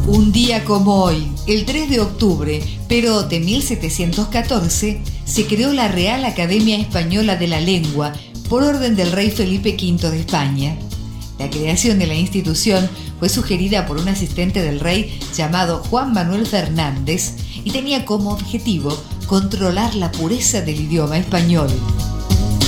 Un día como hoy, el 3 de octubre, pero de 1714, se creó la Real Academia Española de la Lengua por orden del rey Felipe V de España. La creación de la institución fue sugerida por un asistente del rey llamado Juan Manuel Fernández y tenía como objetivo controlar la pureza del idioma español.